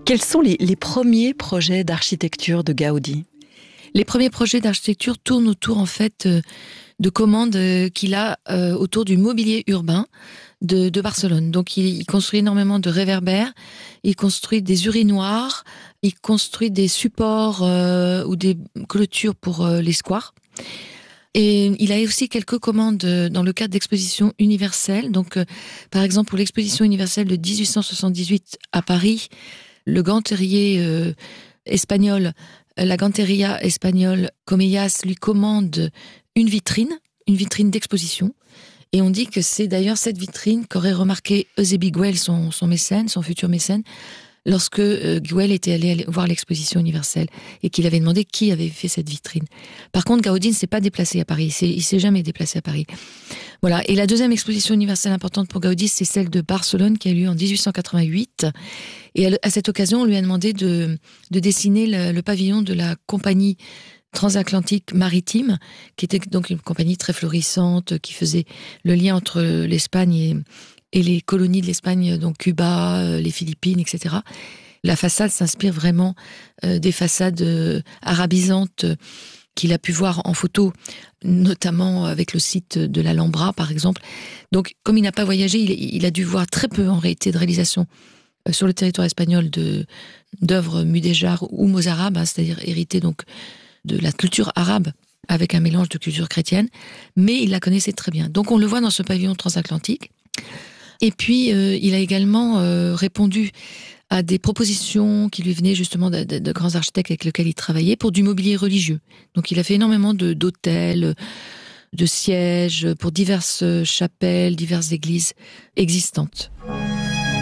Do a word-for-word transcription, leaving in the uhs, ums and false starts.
Quels sont les, les premiers projets d'architecture de Gaudi ? Les premiers projets d'architecture tournent autour en fait euh, de commandes euh, qu'il a euh, autour du mobilier urbain de, de Barcelone. Donc il, il construit énormément de réverbères, il construit des urinoirs, il construit des supports euh, ou des clôtures pour euh, les squares. Et il a aussi quelques commandes dans le cadre d'expositions universelles. Donc, euh, par exemple, pour l'exposition universelle de dix-huit cent soixante-dix-huit à Paris, le ganterier euh, espagnol, la ganteria espagnole Comellas lui commande une vitrine, une vitrine d'exposition. Et on dit que c'est d'ailleurs cette vitrine qu'aurait remarqué Eusebio Güell, son, son mécène, son futur mécène, lorsque euh, Güell était allé, allé voir l'exposition universelle et qu'il avait demandé qui avait fait cette vitrine. Par contre, Gaudi ne s'est pas déplacé à Paris, il s'est, il s'est jamais déplacé à Paris. Voilà. Et la deuxième exposition universelle importante pour Gaudi, c'est celle de Barcelone qui a eu lieu en dix-huit cent quatre-vingt-huit. Et à cette occasion, on lui a demandé de, de dessiner le, le pavillon de la compagnie transatlantique maritime, qui était donc une compagnie très florissante, qui faisait le lien entre l'Espagne et, et les colonies de l'Espagne, donc Cuba, les Philippines, et cetera. La façade s'inspire vraiment euh, des façades euh, arabisantes euh, qu'il a pu voir en photo, notamment avec le site de l'Alhambra, par exemple. Donc, comme il n'a pas voyagé, il, il a dû voir très peu, en réalité, de réalisation euh, sur le territoire espagnol de, d'œuvres mudéjares ou mozarabes, hein, c'est-à-dire héritées donc de la culture arabe avec un mélange de culture chrétienne, mais il la connaissait très bien. Donc, on le voit dans ce pavillon transatlantique. Et puis, euh, il a également euh, répondu à des propositions qui lui venaient justement de, de, de grands architectes avec lesquels il travaillait pour du mobilier religieux. Donc, il a fait énormément de, d'hôtels, de sièges pour diverses chapelles, diverses églises existantes.